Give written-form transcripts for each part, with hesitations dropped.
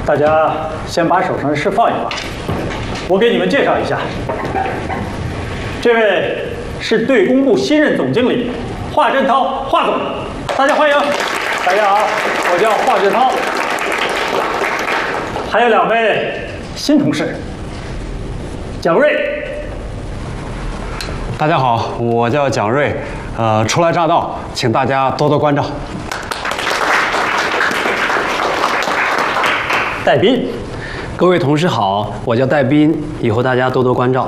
大家先把手上的事放一放，我给你们介绍一下，这位是对工部新任总经理华振涛，华总，大家欢迎。大家好，我叫华振涛。还有2位新同事，蒋瑞。 大家好，我叫蒋瑞，初来乍到，请大家多多关照。 戴斌， 各位同事好，我叫戴斌，以后大家多多关照。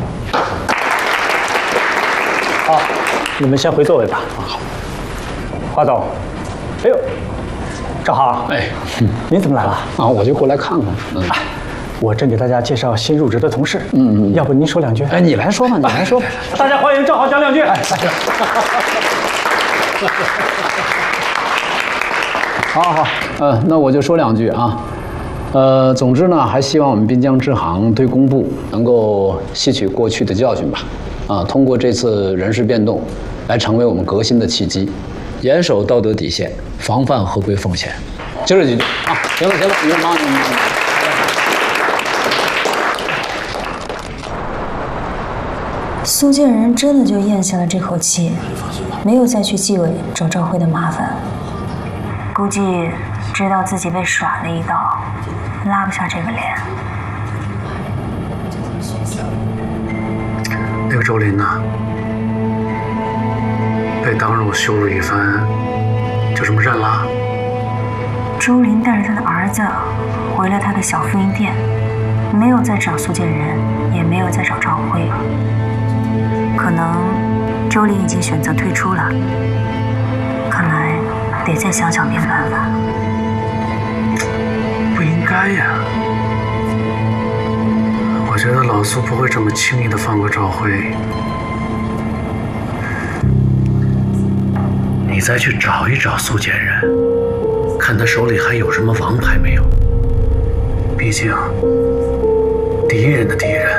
好，你们先回座位吧。好，华总，哎呦，赵航， 哎， 您怎么来了？ 啊，我就过来看看。 哎，我正给大家介绍新入职的同事。要不您说2句？ 哎，你来说吧，你来说。 大家欢迎赵航讲2句。哎， 好，那我就说2句啊。总之呢，还希望我们滨江支行对工部能够吸取过去的教训吧。通过这次人事变动，来成为我们革新的契机，严守道德底线，防范合规风险。就这几句啊。行了，你们忙。 苏建仁真的就咽下了这口气，没有再去纪委找赵辉的麻烦。估计知道自己被耍了一道，拉不下这个脸。 那个周林呢？被当众羞辱一番，就这么认了？ 周林带着他的儿子回了他的小复印店，没有再找苏建仁，也没有再找赵辉。可能周林已经选择退出了，看来得再想想别的办法。 不应该呀！我觉得老苏不会这么轻易的放过赵辉。你再去找一找苏建仁，看他手里还有什么王牌没有。毕竟，敌人的敌人